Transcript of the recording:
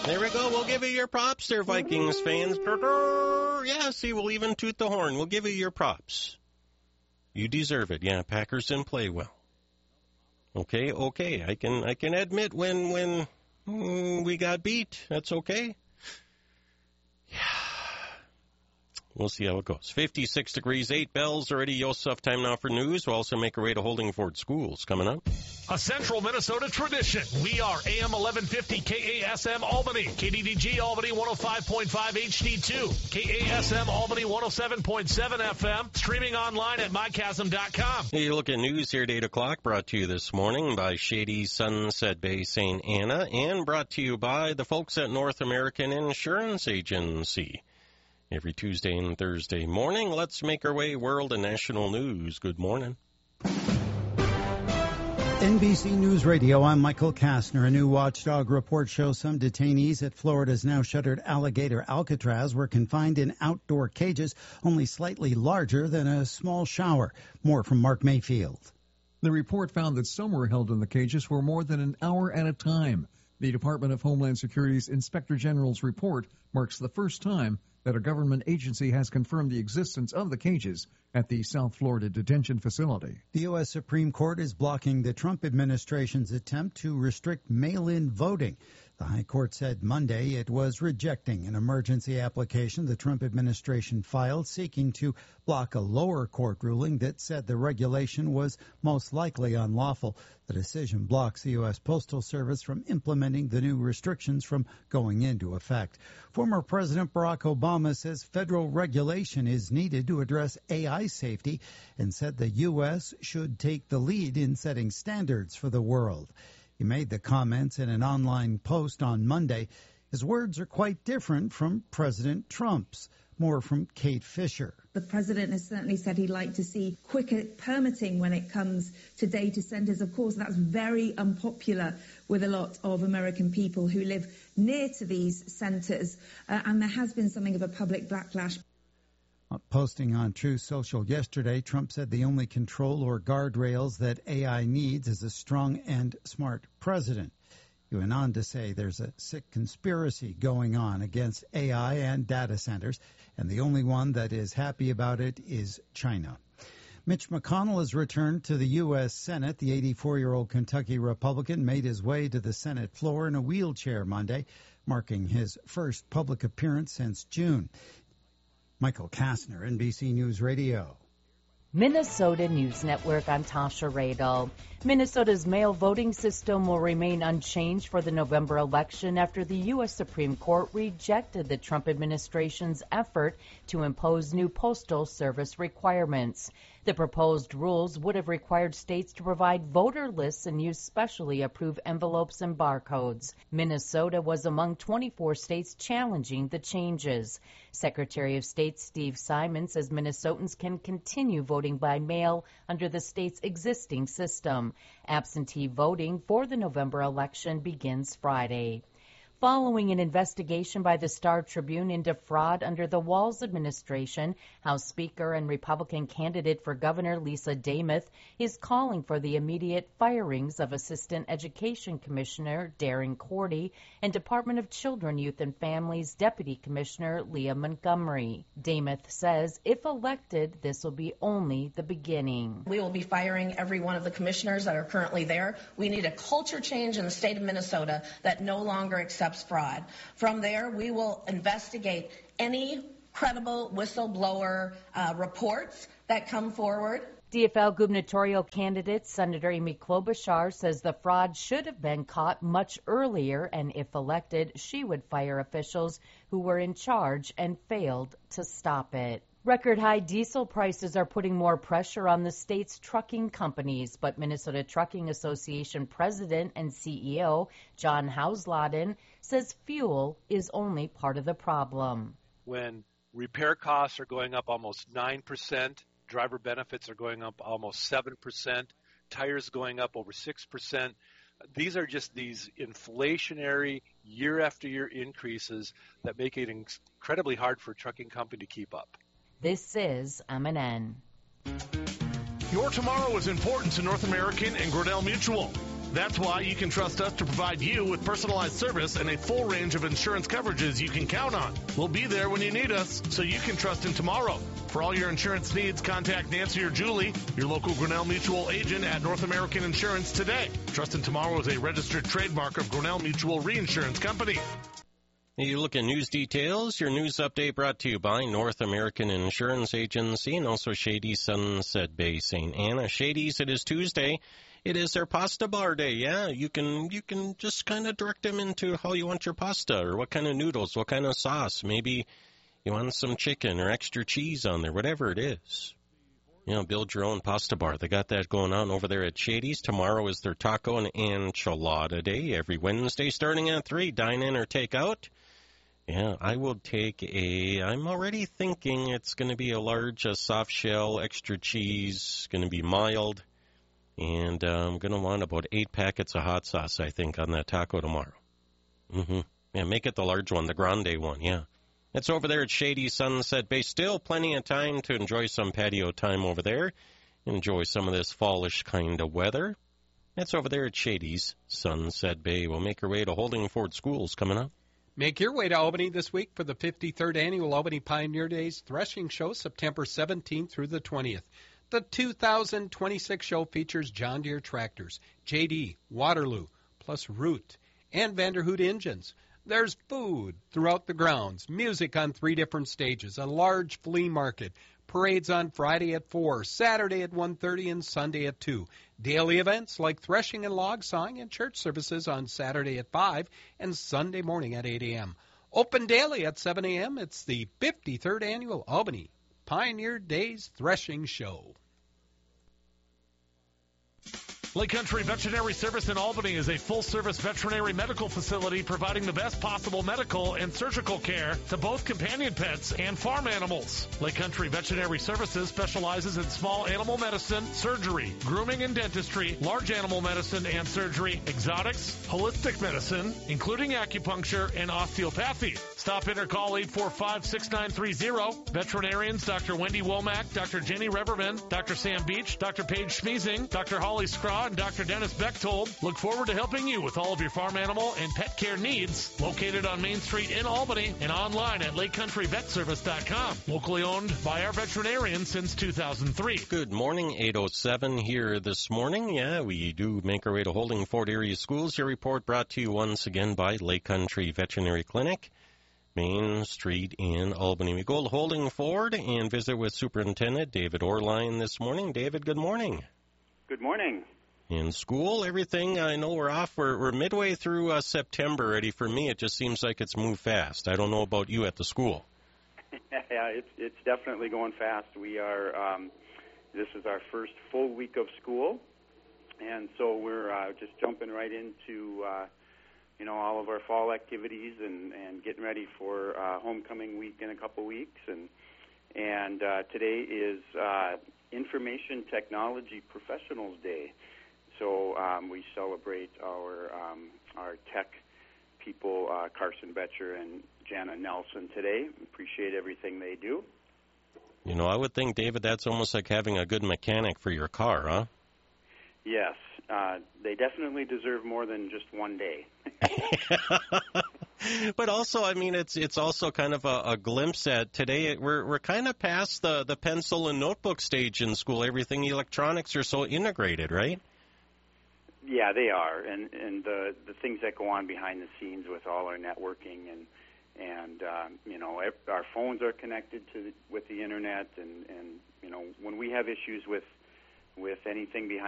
There we go. We'll give you your props there, Vikings fans. Yeah, see, we'll even toot the horn. We'll give you your props. You deserve it. Yeah, Packers didn't play well. Okay. I can admit when we got beat. That's okay. Yeah. We'll see how it goes. 56 degrees, 8 bells already. Yosef, time now for news. We'll also make our way to Holdingford Schools coming up. A Central Minnesota tradition. We are AM 1150 KASM Albany, KDDG Albany 105.5 HD2, KASM Albany 107.7 FM, streaming online at mychasm.com. Hey, you look at news here at 8 o'clock, brought to you this morning by Shady Sunset Bay St. Anna, and brought to you by the folks at North American Insurance Agency. Every Tuesday and Thursday morning, let's make our way world and national news. Good morning. NBC News Radio, I'm Michael Kastner. A new watchdog report shows some detainees at Florida's now shuttered alligator Alcatraz were confined in outdoor cages only slightly larger than a small shower. More from Mark Mayfield. The report found that some were held in the cages for more than an hour at a time. The Department of Homeland Security's Inspector General's report marks the first time that a government agency has confirmed the existence of the cages at the South Florida detention facility. The U.S. Supreme Court is blocking the Trump administration's attempt to restrict mail-in voting. The High Court said Monday it was rejecting an emergency application the Trump administration filed seeking to block a lower court ruling that said the regulation was most likely unlawful. The decision blocks the U.S. Postal Service from implementing the new restrictions from going into effect. Former President Barack Obama says federal regulation is needed to address AI safety and said the U.S. should take the lead in setting standards for the world. He made the comments in an online post on Monday. His words are quite different from President Trump's. More from Kate Fisher. The president has certainly said he'd like to see quicker permitting when it comes to data centers. Of course, that's very unpopular with a lot of American people who live near to these centers. And there has been something of a public backlash. Posting on Truth Social yesterday, Trump said the only control or guardrails that AI needs is a strong and smart president. He went on to say there's a sick conspiracy going on against AI and data centers, and the only one that is happy about it is China. Mitch McConnell has returned to the U.S. Senate. The 84-year-old Kentucky Republican made his way to the Senate floor in a wheelchair Monday, marking his first public appearance since June. Michael Kastner, NBC News Radio. Minnesota News Network, I'm Tasha Radel. Minnesota's mail voting system will remain unchanged for the November election after the U.S. Supreme Court rejected the Trump administration's effort to impose new postal service requirements. The proposed rules would have required states to provide voter lists and use specially approved envelopes and barcodes. Minnesota was among 24 states challenging the changes. Secretary of State Steve Simon says Minnesotans can continue voting by mail under the state's existing system. Absentee voting for the November election begins Friday. Following an investigation by the Star Tribune into fraud under the Walz administration, House Speaker and Republican candidate for governor Lisa Demuth is calling for the immediate firings of Assistant Education Commissioner Darren Cordy and Department of Children, Youth and Families Deputy Commissioner Leah Montgomery. Demuth says if elected, this will be only the beginning. We will be firing every one of the commissioners that are currently there. We need a culture change in the state of Minnesota that no longer accepts fraud. From there, we will investigate any credible whistleblower reports that come forward. DFL gubernatorial candidate Senator Amy Klobuchar says the fraud should have been caught much earlier, and if elected, she would fire officials who were in charge and failed to stop it. Record high diesel prices are putting more pressure on the state's trucking companies, but Minnesota Trucking Association President and CEO John Hausladen says fuel is only part of the problem. When repair costs are going up almost 9%, driver benefits are going up almost 7%, tires going up over 6%, these are just these inflationary year after year increases that make it incredibly hard for a trucking company to keep up. This is MNN. Your tomorrow is important to North American and Grinnell Mutual. That's why you can trust us to provide you with personalized service and a full range of insurance coverages you can count on. We'll be there when you need us, so you can trust in tomorrow. For all your insurance needs, contact Nancy or Julie, your local Grinnell Mutual agent at North American Insurance today. Trust in Tomorrow is a registered trademark of Grinnell Mutual Reinsurance Company. You look at news details. Your news update brought to you by North American Insurance Agency and also Shady's Sunset Bay, St. Anna. Shady's, it is Tuesday. It is their pasta bar day. Yeah, you can just kind of direct them into how you want your pasta or what kind of noodles, what kind of sauce. Maybe you want some chicken or extra cheese on there, whatever it is. You know, build your own pasta bar. They got that going on over there at Shady's. Tomorrow is their taco and enchilada day. Every Wednesday starting at 3, dine in or take out. Yeah, I will take I'm already thinking it's going to be a large soft shell, extra cheese, going to be mild. And I'm going to want about 8 packets of hot sauce, I think, on that taco tomorrow. Yeah, make it the large one, the grande one, yeah. It's over there at Shady's Sunset Bay. Still plenty of time to enjoy some patio time over there. Enjoy some of this fallish kind of weather. That's over there at Shady's Sunset Bay. We'll make our way to Holdingford Schools coming up. Make your way to Albany this week for the 53rd Annual Albany Pioneer Days Threshing Show, September 17th through the 20th. The 2026 show features John Deere tractors, JD, Waterloo, plus Root, and Vanderhoot engines. There's food throughout the grounds, music on 3 different stages, a large flea market, parades on Friday at 4, Saturday at 1:30, and Sunday at 2. Daily events like threshing and log sawing and church services on Saturday at 5 and Sunday morning at 8 a.m. Open daily at 7 a.m. It's the 53rd Annual Albany Pioneer Days Threshing Show. Lake Country Veterinary Service in Albany is a full-service veterinary medical facility providing the best possible medical and surgical care to both companion pets and farm animals. Lake Country Veterinary Services specializes in small animal medicine, surgery, grooming and dentistry, large animal medicine and surgery, exotics, holistic medicine, including acupuncture and osteopathy. Stop in or call 845-6930. Veterinarians Dr. Wendy Womack, Dr. Jenny Reberman, Dr. Sam Beach, Dr. Paige Schmiesing, Dr. Holly Scraw, and Dr. Dennis Bechtold look forward to helping you with all of your farm animal and pet care needs. Located on Main Street in Albany and online at LakeCountryVetService.com. Locally owned by our veterinarians since 2003. Good morning, 8:07 here this morning. Yeah, we do make our way to Holdingford area schools. Your report brought to you once again by Lake Country Veterinary Clinic, Main Street in Albany. We go to Holdingford and visit with Superintendent David Orline this morning. David, good morning. Good morning. In school, everything, I know we're off. We're midway through September already. For me, it just seems like it's moved fast. I don't know about you at the school. Yeah, it's definitely going fast. We are, this is our first full week of school, and so we're just jumping right into, all of our fall activities and getting ready for homecoming week in a couple weeks. And today is Information Technology Professionals Day. So we celebrate our tech people, Carson Betcher and Jana Nelson today. Appreciate everything they do. You know, I would think, David, that's almost like having a good mechanic for your car, huh? Yes. They definitely deserve more than just one day. But also, I mean, it's also kind of a glimpse at today. We're kind of past the pencil and notebook stage in school. Everything electronics are so integrated, right? Yeah, they are, and the things that go on behind the scenes with all our networking and our phones are connected with the internet, and when we have issues with anything behind